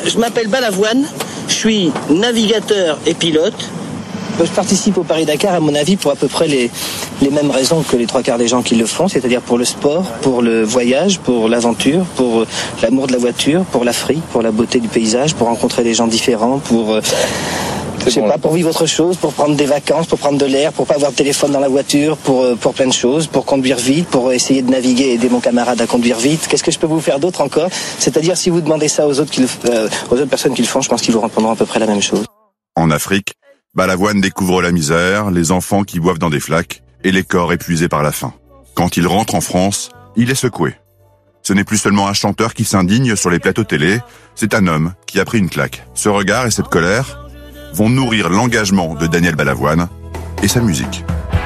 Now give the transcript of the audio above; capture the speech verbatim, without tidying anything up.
je m'appelle Balavoine, je suis navigateur et pilote. Je participe au Paris-Dakar, à mon avis, pour à peu près les, les mêmes raisons que les trois quarts des gens qui le font, c'est-à-dire pour le sport, pour le voyage, pour l'aventure, pour l'amour de la voiture, pour l'Afrique, pour la beauté du paysage, pour rencontrer des gens différents, pour... Euh, je sais pas, pour vivre autre chose, pour prendre des vacances, pour prendre de l'air, pour pas avoir de téléphone dans la voiture, pour, pour plein de choses, pour conduire vite, pour essayer de naviguer et aider mon camarade à conduire vite. Qu'est-ce que je peux vous faire d'autre encore? C'est-à-dire, si vous demandez ça aux autres, qui le, euh, aux autres personnes qui le font, je pense qu'ils vous répondront à peu près la même chose. En Afrique, Balavoine découvre la misère, les enfants qui boivent dans des flaques et les corps épuisés par la faim. Quand il rentre en France, il est secoué. Ce n'est plus seulement un chanteur qui s'indigne sur les plateaux télé, c'est un homme qui a pris une claque. Ce regard et cette colère vont nourrir l'engagement de Daniel Balavoine et sa musique.